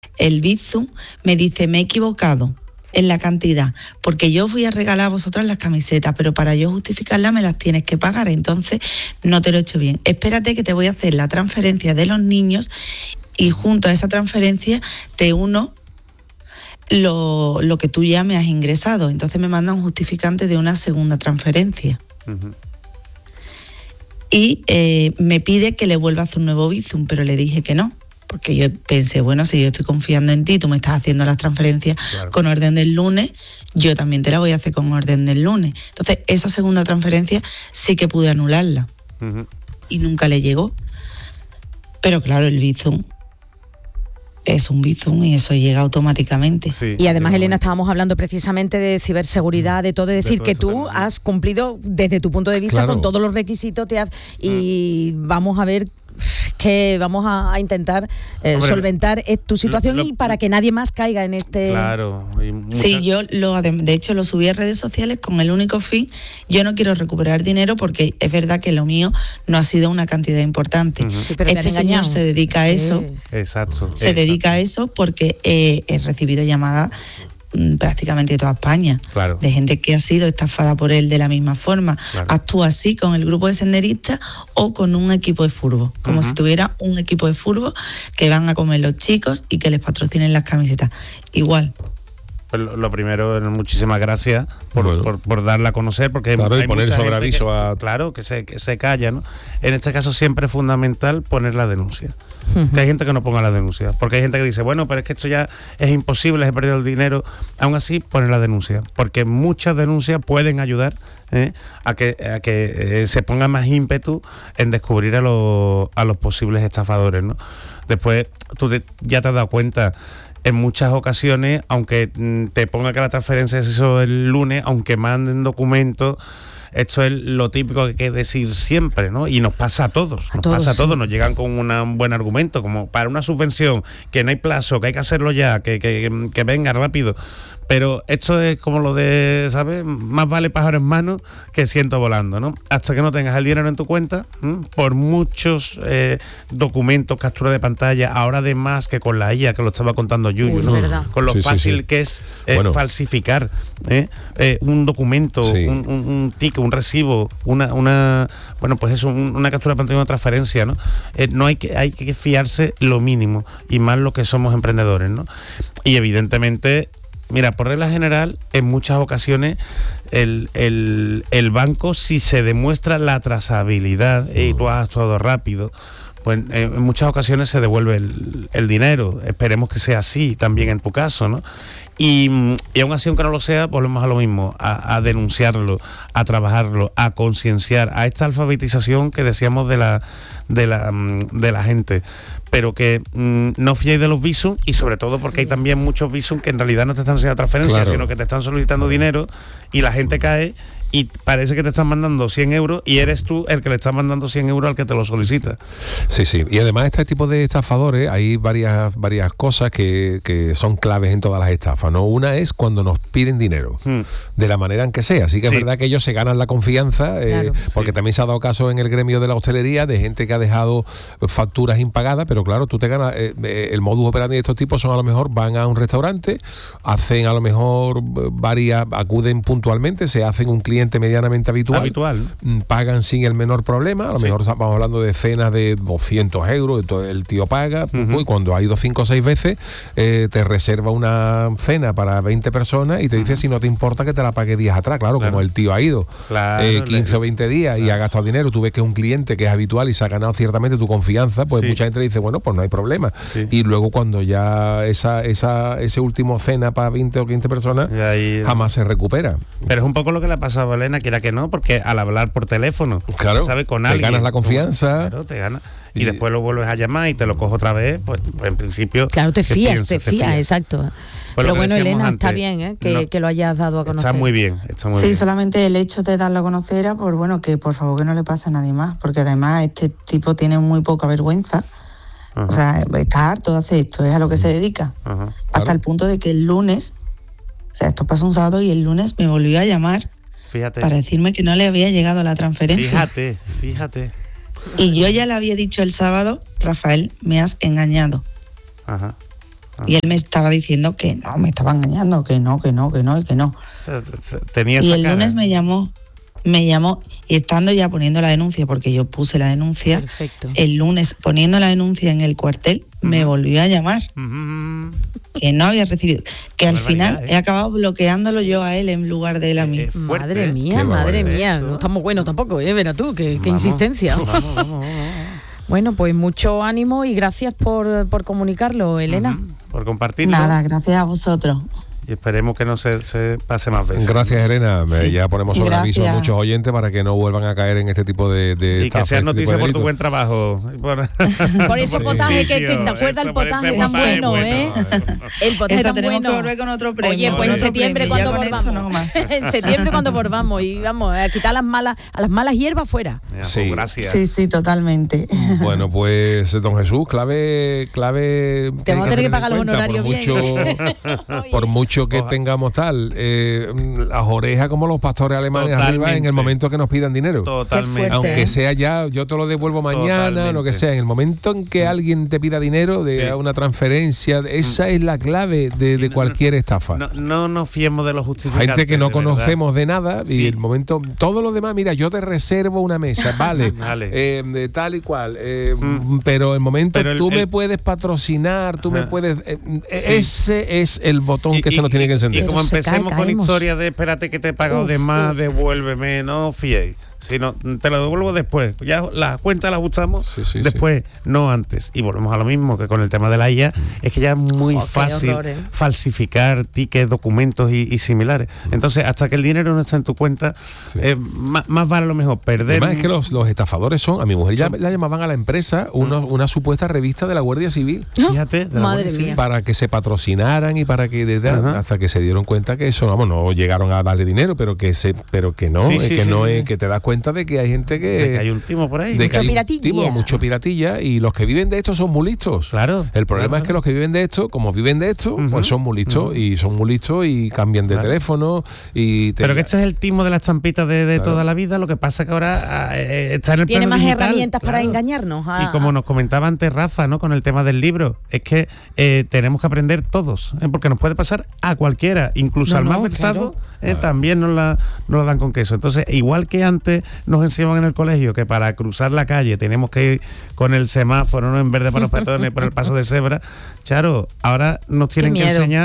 el Bizum, me dice, me he equivocado en la cantidad, porque yo voy a regalar a vosotras las camisetas, pero para yo justificarlas me las tienes que pagar, entonces no te lo he hecho bien. Espérate que te voy a hacer la transferencia de los niños y junto a esa transferencia te uno lo que tú ya me has ingresado. Entonces me manda un justificante de una segunda transferencia. Uh-huh. Y me pide que le vuelva a hacer un nuevo Bizum, pero le dije que no. Porque yo pensé, bueno, si yo estoy confiando en ti, tú me estás haciendo las transferencias con orden del lunes, yo también te la voy a hacer con orden del lunes. Entonces, esa segunda transferencia sí que pude anularla. Uh-huh. Y nunca le llegó. Pero claro, el Bizum es un Bizum y eso llega automáticamente. Sí, y además, Elena, estábamos hablando precisamente de ciberseguridad, de todo, es decir, que tú has cumplido desde tu punto de vista con todos los requisitos y vamos a ver que vamos a intentar solventar tu situación y para que nadie más caiga en este... Claro. Sí, yo de hecho lo subí a redes sociales con el único fin, yo no quiero recuperar dinero porque es verdad que lo mío no ha sido una cantidad importante. Uh-huh. Sí, pero este señor se dedica a eso. Exacto. Dedica a eso porque he recibido llamadas prácticamente de toda España, de gente que ha sido estafada por él de la misma forma. Actúa así con el grupo de senderistas o con un equipo de fútbol, como si tuviera un equipo de fútbol que van a comer los chicos y que les patrocinen las camisetas. Igual. Pues lo primero, muchísimas gracias por darla a conocer, porque hay poner sobre aviso que se calla, ¿no? En este caso siempre es fundamental poner la denuncia. Que hay gente que no ponga la denuncia, porque hay gente que dice, bueno, pero es que esto ya es imposible, he perdido el dinero. Aún así, poner la denuncia, porque muchas denuncias pueden ayudar a que se ponga más ímpetu en descubrir a los posibles estafadores, ¿no? Después, ya te has dado cuenta, en muchas ocasiones, aunque te ponga que la transferencia es eso el lunes, aunque manden documentos, esto es lo típico que hay que decir siempre, ¿no? Y nos pasa a todos, nos llegan con un buen argumento, como para una subvención, que no hay plazo, que hay que hacerlo ya, que venga rápido. Pero esto es como lo de, ¿sabes? Más vale pájaro en mano que ciento volando, ¿no? Hasta que no tengas el dinero en tu cuenta, por muchos documentos, captura de pantalla, ahora además que con la IA, que lo estaba contando Yuyu, ¿no? Con lo fácil que es falsificar un documento, un ticket, un recibo, una captura de pantalla, una transferencia, ¿no? Hay que fiarse lo mínimo, y más lo que somos emprendedores, ¿no? Y evidentemente, mira, por regla general, en muchas ocasiones el banco, si se demuestra la trazabilidad y tú has actuado rápido, pues en muchas ocasiones se devuelve el dinero. Esperemos que sea así también en tu caso, ¿no? Y aún así, aunque no lo sea, volvemos a lo mismo, a denunciarlo, a trabajarlo, a concienciar, a esta alfabetización que decíamos de la gente. Pero que no fiéis de los Bizum, y sobre todo porque hay también muchos Bizum que en realidad no te están haciendo transferencias, sino que te están solicitando dinero, y la gente cae y parece que te están mandando 100 euros y eres tú el que le está mandando 100 euros al que te lo solicita. Sí, y además este tipo de estafadores, hay varias cosas que son claves en todas las estafas, ¿no? Una es cuando nos piden dinero, de la manera en que sea. Así que es verdad que ellos se ganan la confianza, porque también se ha dado caso en el gremio de la hostelería de gente que ha dejado facturas impagadas, pero claro, tú te ganas, el modus operandi de estos tipos son, a lo mejor van a un restaurante, hacen a lo mejor acuden puntualmente, se hacen un cliente medianamente habitual, pagan sin el menor problema, a lo mejor estamos hablando de cenas de 200 euros, entonces el tío paga, y cuando ha ido 5 o 6 veces, te reserva una cena para 20 personas y te dice si no te importa que te la pague días atrás. Claro, como el tío ha ido 15 o 20 días y ha gastado dinero, tú ves que es un cliente que es habitual y se ha ganado ciertamente tu confianza, pues mucha gente dice, bueno, pues no hay problema. Y luego cuando ya ese último cena para 20 o 15 personas, jamás se recupera. Pero es un poco lo que le ha pasado a Elena, quiera que no, porque al hablar por teléfono, ¿sabes? Con alguien, te ganas la confianza. Claro, te ganas. Y después lo vuelves a llamar y te lo cojo otra vez, pues en principio... Claro, te fías, exacto. Pues pero bueno, Elena, antes, está bien que lo hayas dado a conocer. Está muy bien. Sí, solamente el hecho de darlo a conocer era que por favor que no le pase a nadie más, porque además este tipo tiene muy poca vergüenza. O sea, está harto de hacer esto, es a lo que se dedica. Hasta el punto de que el lunes, o sea, esto pasó un sábado y el lunes me volvió a llamar. Fíjate. Para decirme que no le había llegado la transferencia. Fíjate. Y yo ya le había dicho el sábado, Rafael, me has engañado. Y él me estaba diciendo que no, me estaba engañando, que no. Tenía y esa el cara. lunes me llamó y estando ya poniendo la denuncia, porque yo puse la denuncia, Perfecto. el lunes poniendo la denuncia en el cuartel, me volvió a llamar, que no había recibido, que al Barbaridad, final he acabado bloqueándolo yo a él en lugar de él a mí. Fuerte, Madre ¿eh? mía, Qué madre barbaridad. mía. Eso. No estamos buenos tampoco, verás tú, qué Vamos, insistencia. Vamos. Bueno, pues mucho ánimo y gracias por comunicarlo, Elena. Por compartirlo. Nada, gracias a vosotros. Y esperemos que no se pase más veces. Gracias, Elena. Sí. Ya ponemos sobre aviso a Gracias. muchos oyentes para que no vuelvan a caer en este tipo de Y que estafas, sea este tipo noticia de por tu delitos. buen trabajo. Por ese Por potaje ese que te sitio, acuerdas eso, el por potaje ese tan potaje bueno, ¿eh? El potaje Eso tan tenemos bueno. que volver con otro premio. Oye, pues en Otro septiembre premio, ya cuando con esto volvamos. no más. En septiembre cuando volvamos y vamos a quitar a las malas hierbas fuera. Ya, Sí. pues, gracias. Sí, totalmente. Bueno, pues don Jesús, clave. Te vamos a tener que pagar los en cuenta, honorarios bien. Por mucho que tengamos tal, las orejas como los pastores alemanes arriba en Totalmente. el momento que nos pidan dinero. Totalmente. Qué fuerte. Aunque sea ya, yo te lo devuelvo mañana, Totalmente. lo que sea. En el momento en que alguien te pida dinero de Sí. una transferencia, esa es la clave de cualquier estafa. No nos fiemos de los justificantes. Gente que no de verdad. conocemos de nada Sí. y el momento, todo lo demás, mira, yo te reservo una mesa, vale, Vale. de tal y cual, pero el momento Pero tú me puedes patrocinar, tú me Ajá. puedes, Sí. ese es el botón que se nos tiene que encender. Y como Pero se empecemos con caemos. historias de espérate que te he pagado de más, devuélveme, no fiéis. Si no, te lo devuelvo después. Ya la cuenta la ajustamos Sí, después, no antes. Y volvemos a lo mismo que con el tema de la IA. Es que ya es muy Qué fácil horror, ¿eh? falsificar tickets, documentos y similares. Entonces, hasta que el dinero no está en tu cuenta, más vale lo mejor perder. Además es que los estafadores son, a mi mujer ya la llamaban a la empresa una supuesta revista de la Guardia Civil Fíjate, de la Madre Guardia Civil. mía. para que se patrocinaran y para que Ajá. hasta que se dieron cuenta que eso, vamos, no llegaron a darle dinero, pero que no, Sí, es sí, que sí, no sí. es que te das cuenta de que hay gente que De que hay un timo por ahí. de que Mucho hay un piratilla. timo, mucho piratilla, y los que viven de esto son muy listos. Claro, El problema claro. es que los que viven de esto, como viven de esto, pues son muy listos y son muy listos y cambian de Claro. teléfono y Pero que este es el timo de la estampita de Claro. toda la vida. Lo que pasa que ahora está en el Tiene plano más digital, herramientas para claro. engañarnos. Y como nos comentaba antes Rafa, ¿no? Con el tema del libro, es que tenemos que aprender todos, porque nos puede pasar a cualquiera, incluso No, al más no, versado, claro. también nos lo dan con queso. Entonces, igual que antes nos enseñaban en el colegio que para cruzar la calle tenemos que ir con el semáforo, ¿no? En verde para los peatones, por el paso de cebra, Charo, ahora nos tienen que miedo. enseñar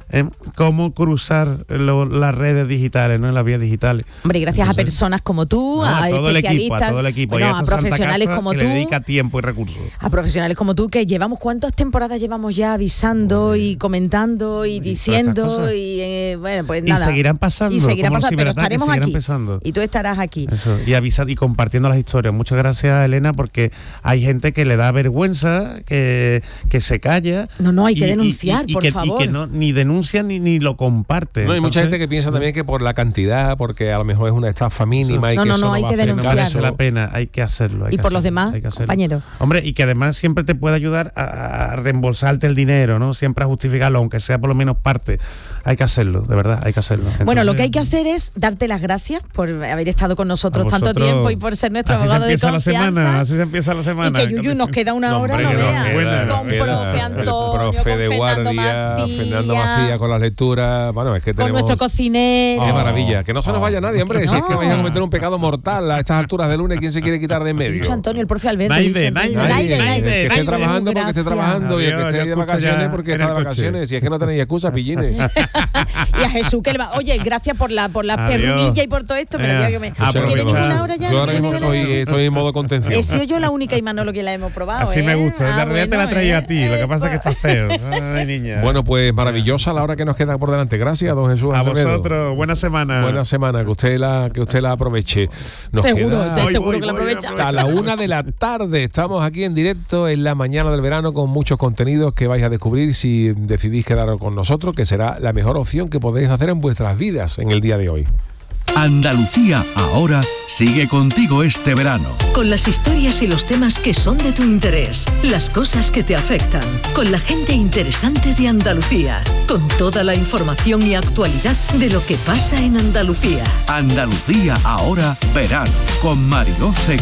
cómo cruzar las redes digitales, ¿no? En las vías digitales. Hombre, y gracias a personas como tú, No, a todo el equipo, especialistas, a todo el equipo. bueno, y a esta Santa profesionales Casa como que tú. le dedica tiempo y recursos. A profesionales como tú, que llevamos, ¿cuántas temporadas llevamos ya avisando y comentando y todas estas diciendo? cosas. Y bueno, pues Y nada. seguirán pasando, Y seguirán como los pasando, pero ciberataques estaremos seguirán aquí. pasando. Y tú estarás aquí. Eso, y avisar y compartiendo las historias. Muchas gracias, Elena, porque hay gente que le da vergüenza, que se calla. No, hay que denunciar, por y favor. que no, ni denuncia ni lo comparte. No, hay mucha Entonces, gente que piensa también que por la cantidad, porque a lo mejor es una estafa mínima y No, que no, eso no, hay va que a frenar denunciar. merece eso. la pena, hay que hacerlo. Y por los demás, compañeros. Hombre, y que además siempre te puede ayudar a reembolsarte el dinero, ¿no? Siempre a justificarlo, aunque sea por lo menos parte. Hay que hacerlo, de verdad, hay que hacerlo. Bueno, lo Entonces, que hay que hacer es darte las gracias por haber estado con nosotros a tanto vosotros, tiempo y por ser nuestro así se abogado de empieza la confianza. semana, así se empieza la semana. Y que Yuyu nos queda una hora, hombre, no que nos veas. queda, Con queda. profe El Antonio, profe con de Fernando guardia, Macías, Fernando Macías con las lecturas. Bueno, es que con tenemos. nuestro cocinero. Qué maravilla. Que no se nos vaya nadie, hombre. Si es que No. vais a cometer un pecado mortal a estas alturas de lunes, ¿quién se quiere quitar de en medio? Dicho Antonio, el profe Alberto. Naide, dicho Antonio. Naide, Naide. Que esté Naide. trabajando porque esté Gracias. trabajando y el que Adiós, esté yo de escucho vacaciones ya porque en está de el coche. vacaciones. Si es que no tenéis excusa, pillines. Y a Jesús que le va. Oye, gracias por la Adiós. perrunilla y por todo esto. Pero que me. Aprovecha. ¿Tiene ninguna hora ya? Yo ¿No ahora tiene mismo ninguna hora? estoy en modo contención. He sido yo la única y Manolo que la hemos probado. Así me gusta. Ah, En realidad te la bueno, traía a ti. Lo que pasa es que eso. estás feo. Ay, niña. Bueno, pues maravillosa la hora que nos queda por delante. Gracias, don Jesús a Acevedo. vosotros. Buena semana. Buena semana, que usted la aproveche. Nos Seguro, queda estoy seguro Voy, que la voy, aprovecha. aprovecho. a la 1 de la tarde. Estamos aquí en directo en la mañana del verano con muchos contenidos que vais a descubrir si decidís quedaros con nosotros, que será la mejor opción que podéis hacer en vuestras vidas en el día de hoy. Andalucía ahora sigue contigo este verano. Con las historias y los temas que son de tu interés, las cosas que te afectan, con la gente interesante de Andalucía, con toda la información y actualidad de lo que pasa en Andalucía. Andalucía ahora verano con Mariló Seco.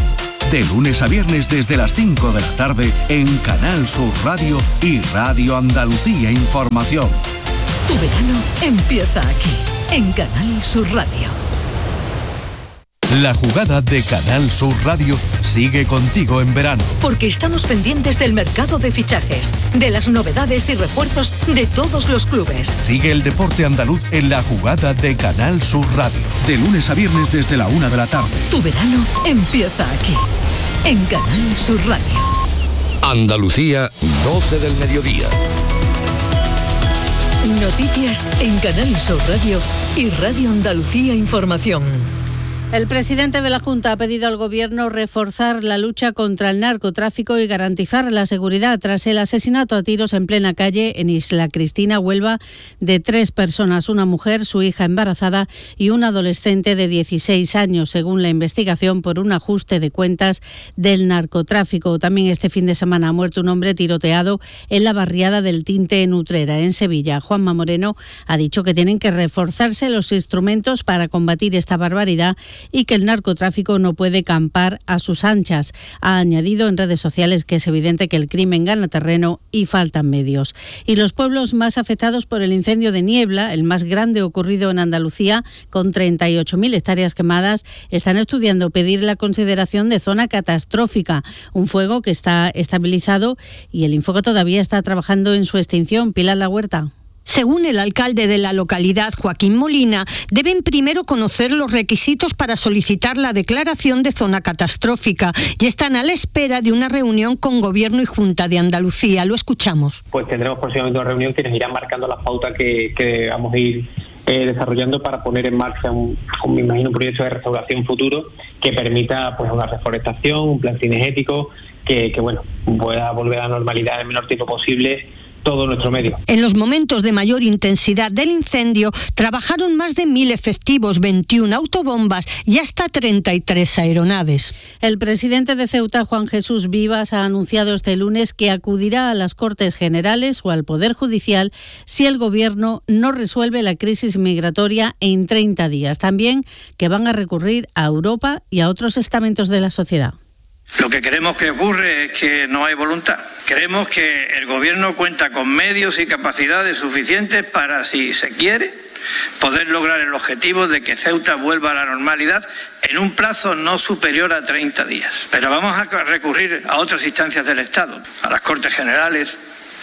De lunes a viernes desde las 5 de la tarde en Canal Sur Radio y Radio Andalucía Información. Tu verano empieza aquí, en Canal Sur Radio. La jugada de Canal Sur Radio sigue contigo en verano. Porque estamos pendientes del mercado de fichajes, de las novedades y refuerzos de todos los clubes. Sigue el deporte andaluz en la jugada de Canal Sur Radio. De lunes a viernes desde la 1 de la tarde. Tu verano empieza aquí, en Canal Sur Radio. Andalucía, 12 del mediodía. Noticias en Canal Sur Radio y Radio Andalucía Información. El presidente de la Junta ha pedido al Gobierno reforzar la lucha contra el narcotráfico y garantizar la seguridad tras el asesinato a tiros en plena calle en Isla Cristina, Huelva, de 3 personas, una mujer, su hija embarazada y un adolescente de 16 años, según la investigación por un ajuste de cuentas del narcotráfico. También este fin de semana ha muerto un hombre tiroteado en la barriada del Tinte en Utrera, en Sevilla. Juanma Moreno ha dicho que tienen que reforzarse los instrumentos para combatir esta barbaridad y que el narcotráfico no puede campar a sus anchas. Ha añadido en redes sociales que es evidente que el crimen gana terreno y faltan medios. Y los pueblos más afectados por el incendio de Niebla, el más grande ocurrido en Andalucía, con 38.000 hectáreas quemadas, están estudiando pedir la consideración de zona catastrófica, un fuego que está estabilizado y el Infoca todavía está trabajando en su extinción. Pilar La Huerta. Según el alcalde de la localidad, Joaquín Molina, deben primero conocer los requisitos para solicitar la declaración de zona catastrófica y están a la espera de una reunión con Gobierno y Junta de Andalucía. Lo escuchamos. Pues tendremos próximamente una reunión que nos irá marcando las pautas que vamos a ir desarrollando para poner en marcha me imagino, un proyecto de restauración futuro que permita pues una reforestación, un plan cinegético que pueda volver a la normalidad en el menor tiempo posible todo nuestro medio. En los momentos de mayor intensidad del incendio trabajaron más de 1.000 efectivos, 21 autobombas y hasta 33 aeronaves. El presidente de Ceuta, Juan Jesús Vivas, ha anunciado este lunes que acudirá a las Cortes Generales o al Poder Judicial si el Gobierno no resuelve la crisis migratoria en 30 días. También que van a recurrir a Europa y a otros estamentos de la sociedad. Lo que creemos que ocurre es que no hay voluntad. Creemos que el Gobierno cuenta con medios y capacidades suficientes para, si se quiere, poder lograr el objetivo de que Ceuta vuelva a la normalidad en un plazo no superior a 30 días. Pero vamos a recurrir a otras instancias del Estado, a las Cortes Generales,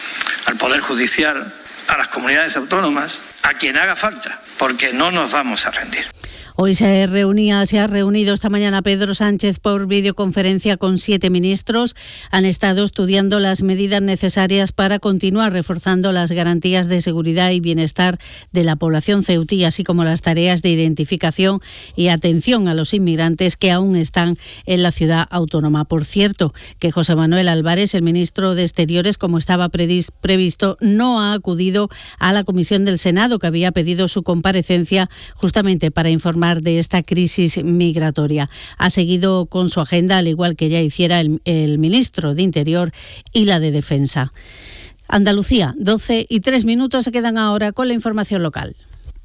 al Poder Judicial, a las comunidades autónomas, a quien haga falta, porque no nos vamos a rendir. Hoy se ha reunido esta mañana Pedro Sánchez por videoconferencia con 7 ministros. Han estado estudiando las medidas necesarias para continuar reforzando las garantías de seguridad y bienestar de la población ceutí, así como las tareas de identificación y atención a los inmigrantes que aún están en la ciudad autónoma. Por cierto, que José Manuel Álvarez, el ministro de Exteriores, como estaba previsto, no ha acudido a la comisión del Senado, que había pedido su comparecencia justamente para informar de esta crisis migratoria. Ha seguido con su agenda, al igual que ya hiciera el ministro de Interior y la de Defensa. Andalucía, 12:03, se quedan ahora con la información local.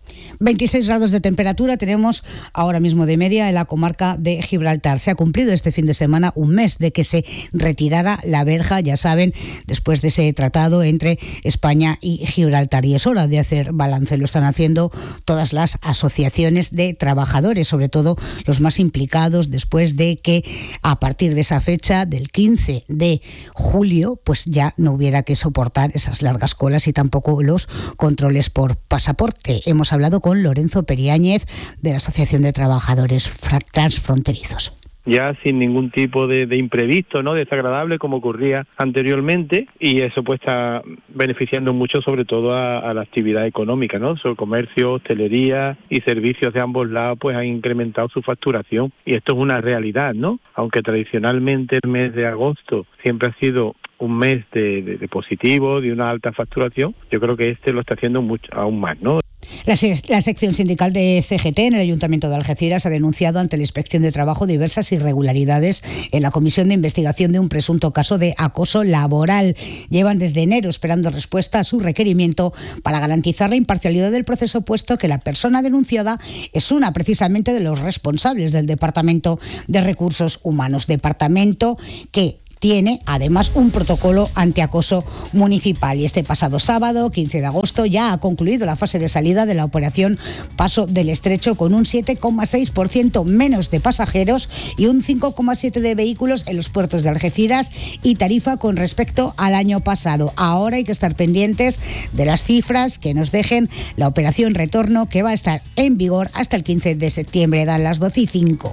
26 grados de temperatura tenemos ahora mismo de media en la comarca de Gibraltar. Se ha cumplido este fin de semana un mes de que se retirara la verja, ya saben, después de ese tratado entre España y Gibraltar. Y es hora de hacer balance. Lo están haciendo todas las asociaciones de trabajadores, sobre todo los más implicados, después de que a partir de esa fecha, del 15 de julio, pues ya no hubiera que soportar esas largas colas y tampoco los controles por pasaporte. Hemos hablado con Lorenzo Periáñez de la Asociación de Trabajadores Transfronterizos. Ya sin ningún tipo de imprevisto, ¿no?, desagradable como ocurría anteriormente, y eso pues está beneficiando mucho sobre todo a la actividad económica, ¿no? El comercio, hostelería y servicios de ambos lados pues han incrementado su facturación, y esto es una realidad, ¿no? Aunque tradicionalmente el mes de agosto siempre ha sido un mes de positivo, de una alta facturación, yo creo que este lo está haciendo mucho, aún más, ¿no? La sección sindical de CGT en el Ayuntamiento de Algeciras ha denunciado ante la Inspección de Trabajo diversas irregularidades en la comisión de investigación de un presunto caso de acoso laboral. Llevan desde enero esperando respuesta a su requerimiento para garantizar la imparcialidad del proceso, puesto que la persona denunciada es una precisamente de los responsables del Departamento de Recursos Humanos. Departamento que tiene además un protocolo antiacoso municipal, y este pasado sábado, 15 de agosto, ya ha concluido la fase de salida de la operación Paso del Estrecho, con un 7,6% menos de pasajeros y un 5,7% de vehículos en los puertos de Algeciras y Tarifa con respecto al año pasado. Ahora hay que estar pendientes de las cifras que nos dejen la operación Retorno, que va a estar en vigor hasta el 15 de septiembre. Dan las 12:05.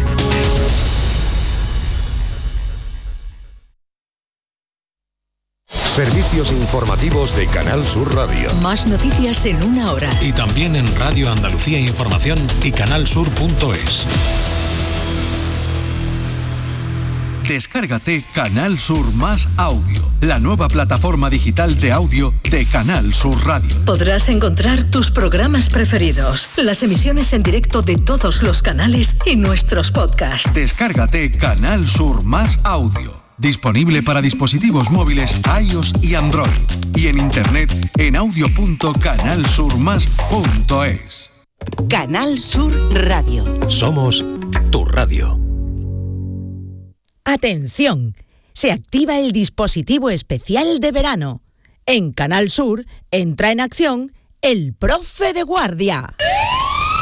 Servicios informativos de Canal Sur Radio. Más noticias en una hora. Y también en Radio Andalucía Información y canalsur.es. Descárgate Canal Sur Más Audio, la nueva plataforma digital de audio de Canal Sur Radio. Podrás encontrar tus programas preferidos, las emisiones en directo de todos los canales y nuestros podcasts. Descárgate Canal Sur Más Audio. Disponible para dispositivos móviles iOS y Android. Y en internet en audio.canalsurmas.es. Canal Sur Radio. Somos tu radio. Atención, se activa el dispositivo especial de verano. En Canal Sur entra en acción el profe de guardia.